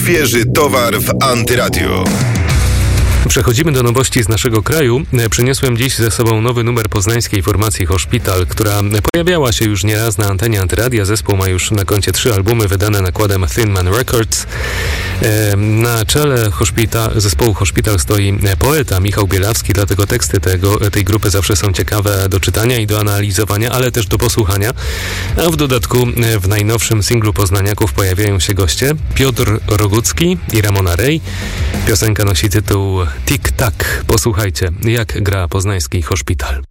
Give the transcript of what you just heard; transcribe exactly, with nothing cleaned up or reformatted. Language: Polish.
Świeży towar w Antyradiu. Przechodzimy do nowości z naszego kraju. Przyniosłem dziś ze sobą nowy numer poznańskiej formacji Hospital, która pojawiała się już nieraz na antenie Antyradia. Zespół ma już na koncie trzy albumy wydane nakładem Thin Man Records. Na czele Hospital, zespołu Hospital stoi poeta Michał Bielawski, dlatego teksty tego, tej grupy zawsze są ciekawe do czytania i do analizowania, ale też do posłuchania. A w dodatku w najnowszym singlu Poznaniaków pojawiają się goście Piotr Rogucki i Ramona Rej. Piosenka nosi tytuł Tik Tak. Posłuchajcie, jak gra poznański Hospital.